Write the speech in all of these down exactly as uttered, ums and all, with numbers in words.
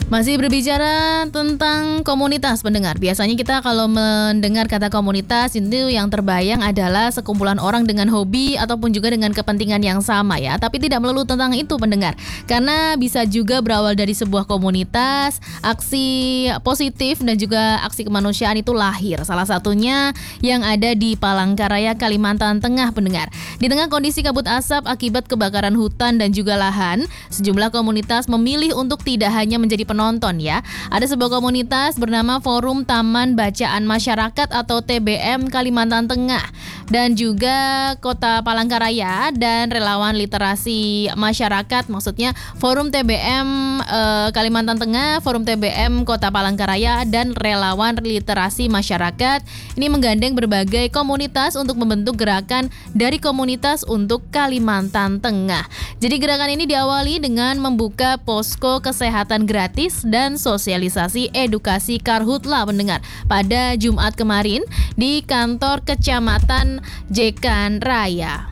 Masih berbicara tentang komunitas pendengar. Biasanya kita kalau mendengar kata komunitas itu yang terbayang adalah sekumpulan orang dengan hobi ataupun juga dengan kepentingan yang sama ya. Tapi tidak melulu tentang itu pendengar. Karena bisa juga berawal dari sebuah komunitas, aksi positif dan juga aksi kemanusiaan itu lahir. Salah satunya yang ada di Palangkaraya, Kalimantan Tengah pendengar. Di tengah kondisi kabut asap akibat kebakaran hutan dan juga lahan, sejumlah komunitas memilih untuk tidak hanya menjadi penonton ya. Ada sebuah komunitas bernama Forum Taman Bacaan Masyarakat atau T B M Kalimantan Tengah dan juga Kota Palangkaraya dan relawan literasi masyarakat, maksudnya Forum T B M eh, Kalimantan Tengah, Forum T B M Kota Palangkaraya dan relawan literasi masyarakat ini menggandeng berbagai komunitas untuk membentuk gerakan dari komunitas untuk Kalimantan Tengah. Jadi gerakan ini diawali dengan membuka posko kesehatan gratis dan sosialisasi edukasi Karhutla pendengar pada Jumat kemarin di kantor Kecamatan Jekan Raya.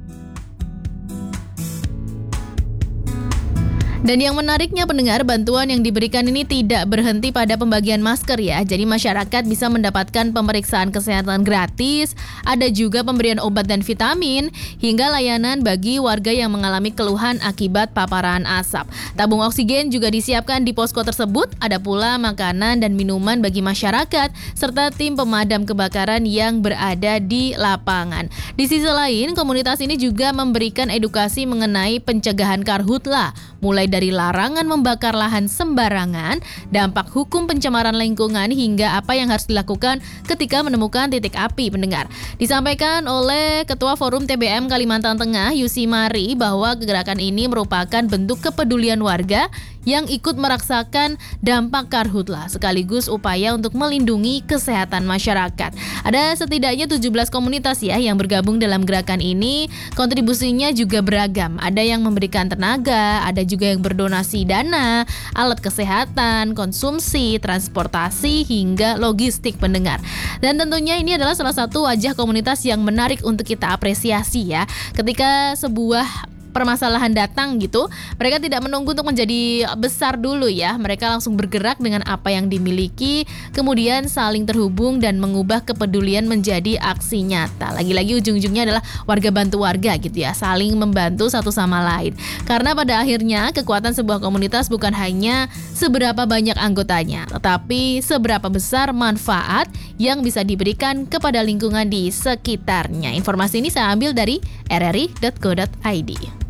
Dan yang menariknya pendengar, bantuan yang diberikan ini tidak berhenti pada pembagian masker ya. Jadi masyarakat bisa mendapatkan pemeriksaan kesehatan gratis, ada juga pemberian obat dan vitamin, hingga layanan bagi warga yang mengalami keluhan akibat paparan asap. Tabung oksigen juga disiapkan di posko tersebut, ada pula makanan dan minuman bagi masyarakat, serta tim pemadam kebakaran yang berada di lapangan. Di sisi lain, komunitas ini juga memberikan edukasi mengenai pencegahan Karhutla, mulai dari dari larangan membakar lahan sembarangan, dampak hukum pencemaran lingkungan, hingga apa yang harus dilakukan ketika menemukan titik api pendengar. Disampaikan oleh Ketua Forum T B M Kalimantan Tengah, Yusi Mari, bahwa gerakan ini merupakan bentuk kepedulian warga yang ikut merasakan dampak Karhutla, sekaligus upaya untuk melindungi kesehatan masyarakat. Ada setidaknya tujuh belas komunitas ya yang bergabung dalam gerakan ini. Kontribusinya juga beragam. Ada yang memberikan tenaga, ada juga yang berdonasi dana, alat kesehatan, konsumsi, transportasi, hingga logistik pendengar. Dan tentunya ini adalah salah satu wajah komunitas yang menarik untuk kita apresiasi ya. Ketika sebuah permasalahan datang gitu, mereka tidak menunggu untuk menjadi besar dulu ya. Mereka langsung bergerak dengan apa yang dimiliki, kemudian saling terhubung dan mengubah kepedulian menjadi aksi nyata. Lagi-lagi ujung-ujungnya adalah warga bantu warga gitu ya, saling membantu satu sama lain. Karena pada akhirnya kekuatan sebuah komunitas bukan hanya seberapa banyak anggotanya, tetapi seberapa besar manfaat yang bisa diberikan kepada lingkungan di sekitarnya. Informasi ini saya ambil dari r r i dot co dot i d.